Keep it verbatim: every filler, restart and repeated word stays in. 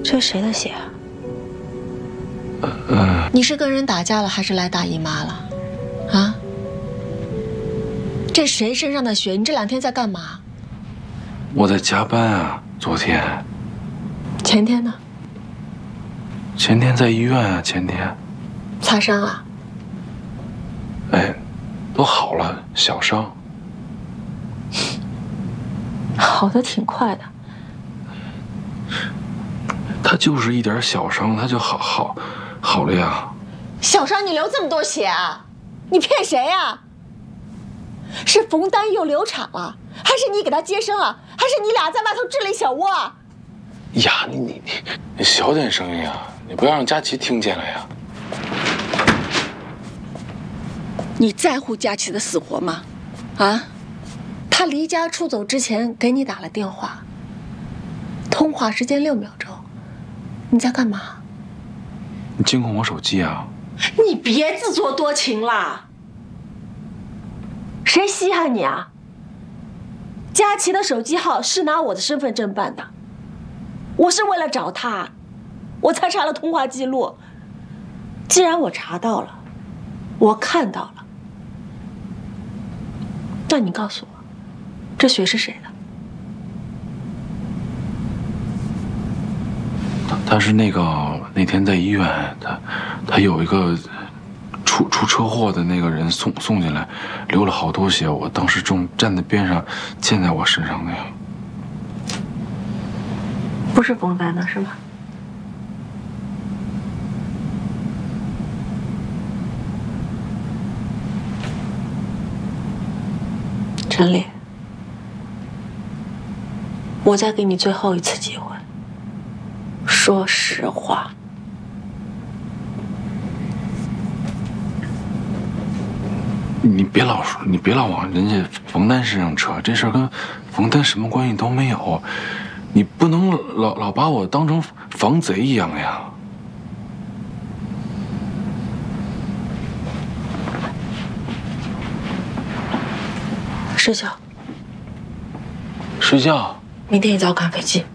这谁的血啊？ 呃呃， 你是跟人打架了，还是来大姨妈了？啊？这谁身上的血？你这两天在干嘛？ 我在加班啊，昨天。 前天呢？ 前天在医院啊，前天。 擦伤了？ 哎，都好了，小伤。 好的挺快的。 他就是一点小伤，他就好好好了呀。 小伤你流这么多血啊？你骗谁呀？是冯丹又流产了，还是你给她接生了，还是你俩在外头织了一小窝啊？ 呀，你你你你小点声音啊！你不要让佳琪听见了呀。 你在乎佳琪的死活吗？啊？他离家出走之前给你打了电话，通话时间六秒钟，你在干嘛？ 你监控我手机啊？ 你别自作多情啦！谁稀罕你啊？佳琪的手机号是拿我的身份证办的，我是为了找他，我才查了通话记录。既然我查到了，我看到了，那你告诉我，这血是谁的？ 他是那个那天在医院，他他有一个出出车祸的那个人送送进来，流了好多血，我当时正站在边上，溅在我身上的呀。 不是冯丹的是吧？陈烈，我再给你最后一次机会，说实话。 你别老说，你别老往人家冯丹身上扯，这事儿跟冯丹什么关系都没有。你不能老老把我当成防贼一样呀。 睡觉。 睡觉。 明天一早赶飞机。